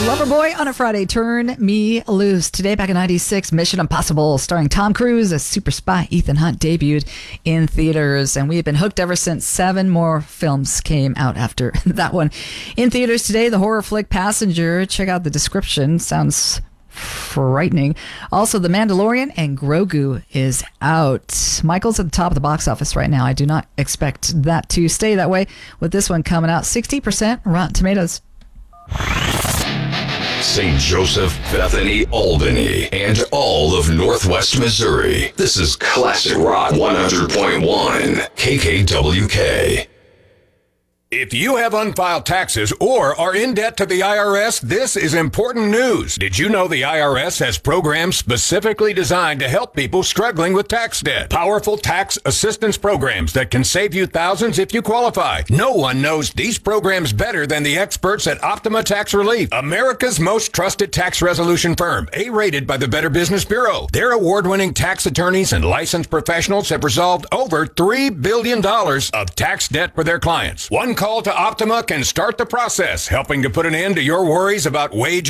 Loverboy on a Friday, Turn Me Loose. Today, back in 96, Mission Impossible, starring Tom Cruise as super spy Ethan Hunt, debuted in theaters. And we have been hooked ever since. 7 more films came out after that one. In theaters today, the horror flick Passenger. Check out the description. Sounds frightening. Also, The Mandalorian and Grogu is out. Michael's at the top of the box office right now. I do not expect that to stay that way with this one coming out. 60% Rotten Tomatoes. St. Joseph, Bethany, Albany, and all of Northwest Missouri. This is Classic Rock 100.1 KKWK. If you have unfiled taxes or are in debt to the IRS, this is important news. Did you know the IRS has programs specifically designed to help people struggling with tax debt? Powerful tax assistance programs that can save you thousands if you qualify. No one knows these programs better than the experts at Optima Tax Relief, America's most trusted tax resolution firm, A-rated by the Better Business Bureau. Their award-winning tax attorneys and licensed professionals have resolved over $3 billion of tax debt for their clients. One call to Optima can start the process, helping to put an end to your worries about wage